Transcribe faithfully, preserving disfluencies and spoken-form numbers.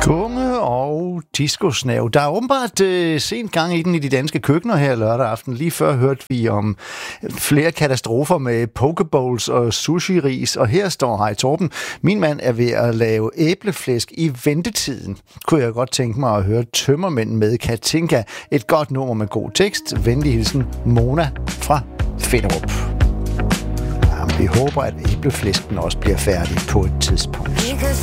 Kunge og discosnav. Der er åbenbart øh, sent gang i den i de danske køkkener her lørdag aften. Lige før hørte vi om flere katastrofer med pokebowls og sushi-ris. Og her står Hej Torben. Min mand er ved at lave æbleflæsk i ventetiden. Kunne jeg godt tænke mig at høre Tømmermænd med Katinka. Et godt nummer med god tekst. Venlig hilsen Mona fra Finderup. Jamen, vi håber, at æbleflæsken også bliver færdig på et tidspunkt.